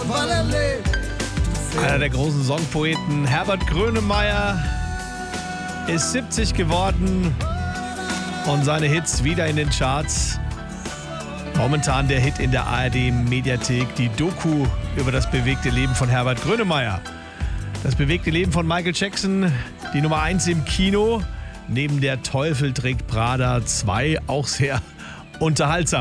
weil er lebt. Einer der großen Songpoeten, Herbert Grönemeyer, ist 70 geworden und seine Hits wieder in den Charts. Momentan der Hit in der ARD-Mediathek, die Doku über das bewegte Leben von Herbert Grönemeyer. Das bewegte Leben von Michael Jackson, die Nummer 1 im Kino, neben Der Teufel trägt Prada 2 auch sehr unterhaltsam.